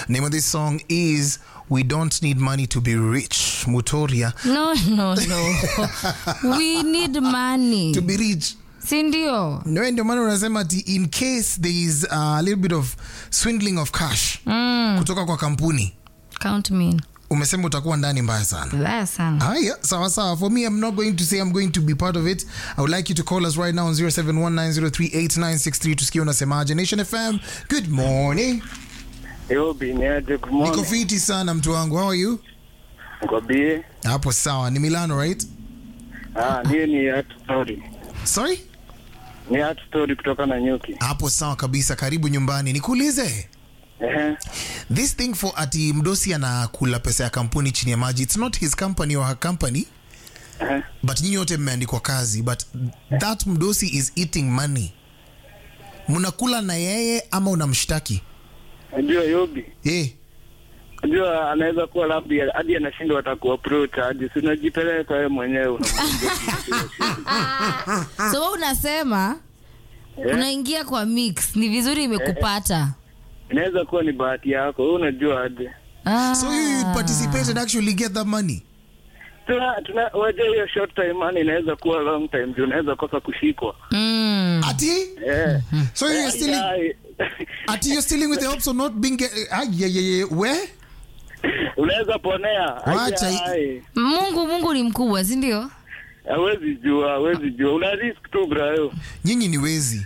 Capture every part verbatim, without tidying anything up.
Name of this song is We Don't Need Money to Be Rich. Mutoria. No, no, no. We need money. To be rich. Sindio. No, ndio maana unasema ati in case there is a little bit of swindling of cash mm. kutoka kwa kampuni. Count me in. Umesema utakuwa ndani mbaya sana. Mbaya sana. Haya, sawa sawa. For me, I'm not going to say I'm going to be part of it. I would like you to call us right now on zero seven one nine zero three eight nine six three tusikie unasemaje. Nation F M, good morning. Yo, Biniaje, good morning. Niko fiti sana mtu wangu. How are you? Niko bie. Hapo sawa. Ni Milano, right? Ah, niye ni Art Story. Sorry? Ni Art Story kutoka na Nyuki. Hapo sawa kabisa. Karibu nyumbani. Nikuulize. Eh. This thing for ati mdosi anakula pesa ya kampuni chini ya maji. It's not his company or her company. Eh. But nyinyi wote mmeandikwa kazi. But that mdosi is eating money. Mnakula na yeye ama unamshtaki? Unajua Yobi. Eh. Unajua anaweza kuwa labda hadi anashindwa atakuapproach hadi si unajipeleka wewe mwenyewe unamwambia. So unasema Yeah. unaingia kwa mix. Ni vizuri imekupata. Inaweza kuwa ni bahati yako. Wewe unajua aje. Ah. So you would participate and actually get the money? Tuna tuna waje hiyo short time money inaweza kuwa long time. Unaweza kosa kushikwa. Mm. Ati? Eh. So you're stealing? Ati you're stealing with the hopes of not being get, ah, yeah, yeah, yeah. Where? Unaweza ponea. Wacha. Mungu Mungu ni mkubwa, si ndio? Hawezi jua, hawezi jua. Una risk tu bro. Nyinyi ni wezi.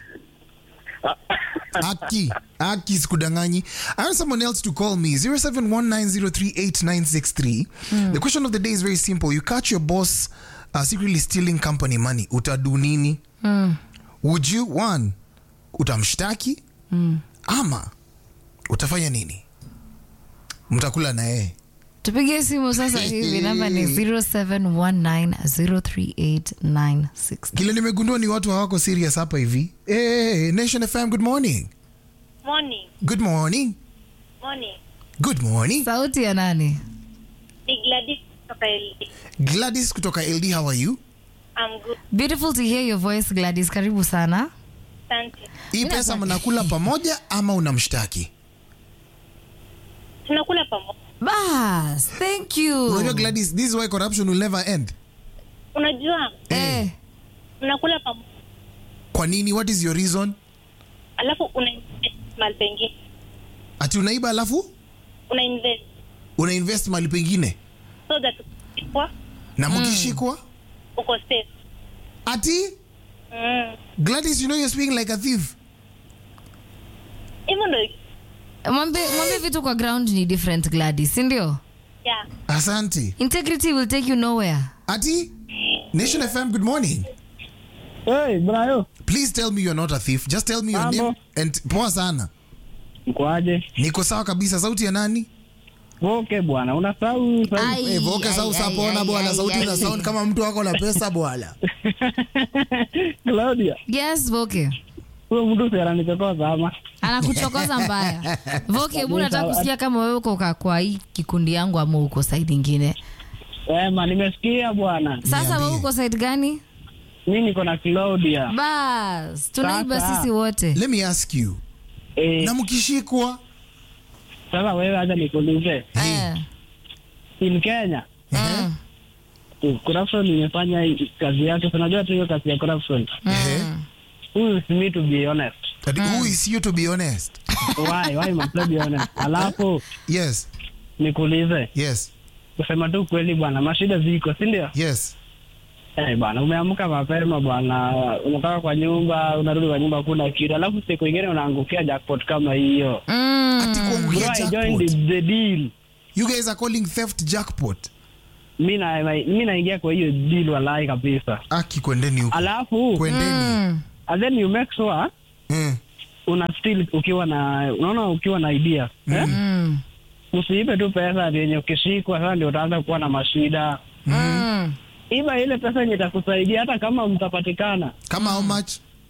Aki, Aki sikudanganyi. I want someone else to call me. zero seven one nine zero three eight nine six three. Mm. The question of the day is very simple. You catch your boss uh, secretly stealing company money. Utadu nini? Mm. Would you, one, utamshtaki? Mm. Ama, utafanya nini? Mtakula na yeye. Tupige simu sasa hivi. Namba ni zero seven one nine zero three eight nine six three. Kile nimegundua ni watu hawako serious hapa hivi. Hey, Nation F M, good morning. Morning. Good morning. Morning. Good morning. Sauti ya nani? Ni Gladys kutoka L D. Gladys kutoka L D, how are you? I'm good. Beautiful to hear your voice, Gladys. Karibu sana. Asante. Hii pesa mnakula pamoja ama unamshtaki? Tunakula pamoja. Bas, thank you. Unajua Gladys, this is why corruption will never end. Unajua? Eh. Tunakula pamoja. Kwa nini? What is your reason? Alafu una invest mahali pengine. Ati unaiba alafu? Una invest. Una invest mahali pengine? So that ukishikwa, Na mkishikwa? uko safe. Ati? Mm. Gladys, you know you're speaking like a thief. Even though, Mwambe, mwambe vitu kwa ground ni different, Gladys, si ndio? yeah. Asante. Integrity will take you nowhere. Ati? Nation F M, good morning. Hey, Brayo. Please tell me you're not a thief. Just tell me your Mambo. name and poa sana. Mkoaje? Niko sawa kabisa. Sauti ya nani? Voke bwana, unasahau Ai, Eh, voke ai, sauti ai, sapona ai, bwana. ai, Sauti ai. na sound kama mtu wako na pesa bwana. Claudia. Yes, Voke. Huyo mtu si ananichokoza ama? Anakuchokoza mbaya. Voke, hebu nataka kusikia kama wewe uko kwa- kwa hii kikundi yangu ama uko side nyingine. Eh, ma nimesikia bwana. Sasa Niambie. wewe uko side gani? Mimi niko na Claudia. Bas, tunaiba Sasa. sisi wote. Let me ask you. Eh, Na mkishikwa? sasa wewe acha nikuulize. Eh. In Kenya, Mm. corruption imefanya hii kazi yake. Unajua tu hiyo kazi ya corruption. Eh? Who is me to be honest? But who is you to be honest? Why? Why must I be honest? Alafu Yes. nikuulize. Yes. Kusema tu kweli bwana, mashida ziko, si ndio? Yes. Eh bwana, umeamka mapema bwana, unatoka kwa nyumba, unarudi kwa nyumba kuna kitu. Alafu siku nyingine unaangukia jackpot kama hiyo. Mm. Ati kuangukia Bro, I joined jackpot. the, the deal. You guys are calling theft jackpot. Mimi na mimi naingia kwa hiyo deal walai kabisa. Aki kwendeni huko. Alafu Kwendeni. Mm. and then you make sure Mm. una still ukiwa na unaona ukiwa na idea. Eh? Mm. Usiibe tu pesa yenye ukishikwa sasa ndio utaanza kuwa na mashida. Mm. Iba ile pesa yenye itakusaidia hata kama mtapatikana. Kama how much?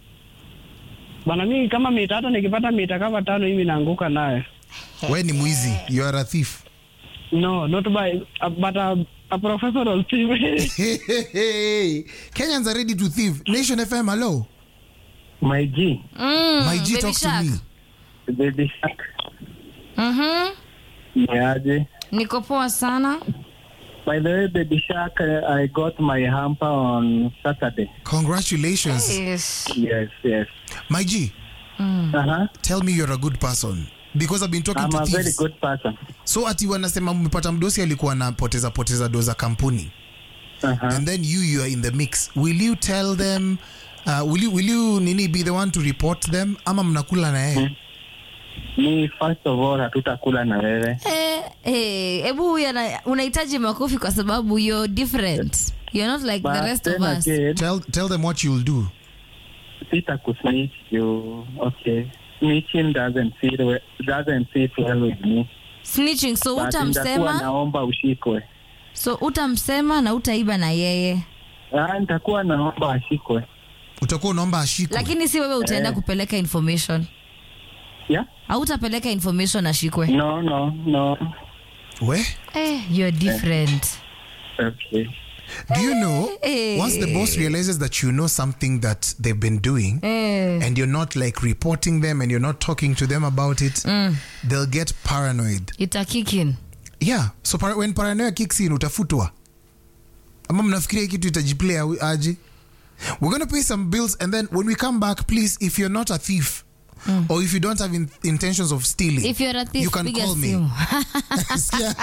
Bana mimi kama mita hata nikipata mita kama tano hivi naanguka naye. We ni mwizi. You are a thief. No, not by uh, but a, a professional thief. Hey, hey, hey. Kenyans are ready to thief. Nation F M, hello. My G. Mm. My G, Baby talk Shark. to me. Baby Shark. Mhm. Niaje? Niko poa sana. By the way, Baby Shark, uh, I got my hamper on Saturday. Congratulations. Yes. Yes, yes. My G, Uh-huh. tell me you're a good person. Because I've been talking I'm to a very thieves. good person. So ati wanasema mmepata mdosi alikuwa anapoteza poteza doza kampuni. Uh-huh. And then you you are in the mix. Will you tell them uh, will you will you nini be the one to report them ama mnakula na yeye? Hmm. Me, first of all, hatutakula na wewe. Eh, eh, ebu huyu ana- unahitaji makofi kwa sababu you're different. You're not like But the rest of then us. again, Tell tell them what you'll do. sita kusnitch you. Okay. Snitching doesn't fit well, doesn't fit well with me. Snitching, so But nitakuwa utamsema, naomba ushikwe. so utamsema na utaiba na yeye. Ah, nitakuwa naomba ashikwe. Utakuwa unaomba ashikwe. Lakini si wewe utaenda Eh. kupeleka information. Yeah? Hautapeleka information ashikwe. No, no, no. We? Eh, you're different. Okay. Do you know Eh. once the boss realizes that you know something that they've been doing Eh. and you're not like reporting them and you're not talking to them about it, they'll get paranoid. Ita kick in. Yeah, so para, when paranoia kicks in utafutwa. Ama mnafikiria kitu itajiplay au- aje? We're going to pay some bills and then when we come back, please, if you're not a thief or if you don't have in, intentions of stealing, If you're a thief, you can piga call me. simu. Yeah.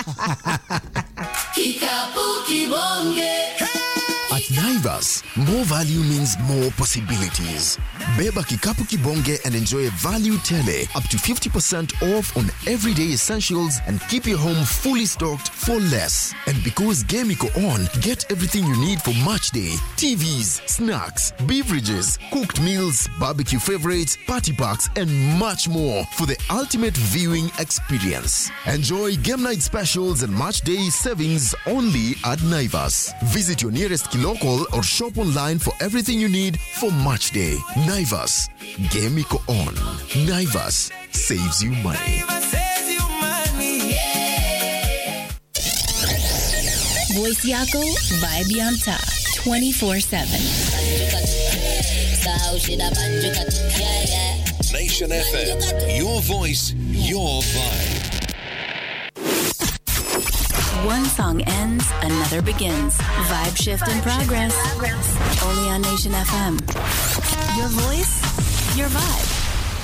At Naivas, more value means more possibilities. Beba Kikapu Kibonge and enjoy value tele up to fifty percent off on everyday essentials and keep your home fully stocked for less. And because Game Iko On, get everything you need for match day. T Vs, snacks, beverages, cooked meals, barbecue favorites, party packs and much more for the ultimate viewing experience. Enjoy game night specials and match day savings only at Naivas. Visit your nearest local or shop online for everything you need for match day. Naivas, Game Iko On. Naivas saves you money. Voice Yako, Vibe on top, twenty-four seven. Nation F M, your voice, your vibe. One song ends, another begins. Vibe shift in progress. Only on Nation F M. Your voice, your vibe.